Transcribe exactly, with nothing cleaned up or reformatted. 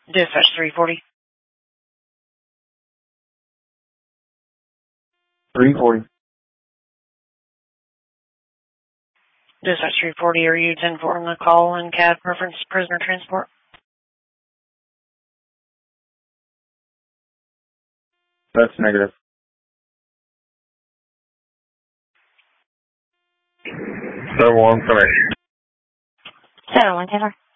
Dispatch three forty. three forty. Dispatch three forty, are you ten four on the call and C A D reference prisoner transport? That's negative. seven one, finish. seven one, Taylor.